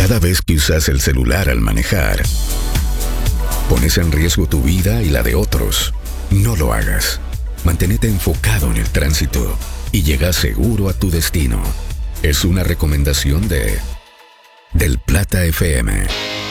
Cada vez que usas el celular al manejar, pones en riesgo tu vida y la de otros. No lo hagas. Manténete enfocado en el tránsito y llega seguro a tu destino. Es una recomendación de Del Plata FM.